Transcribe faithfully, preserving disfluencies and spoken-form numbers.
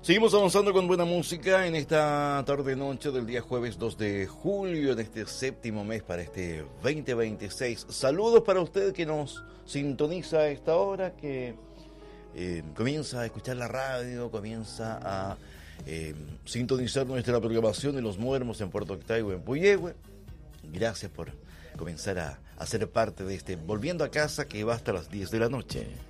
Seguimos avanzando con buena música en esta tarde-noche del día jueves dos de julio, en este séptimo mes para este veinte veintiséis. Saludos para usted que nos sintoniza a esta hora, que eh, comienza a escuchar la radio, comienza a eh, sintonizar nuestra programación de Los Muermos en Puerto Octaibo, en Puyehue. Gracias por comenzar a, a ser parte de este Volviendo a Casa, que va hasta las diez de la noche.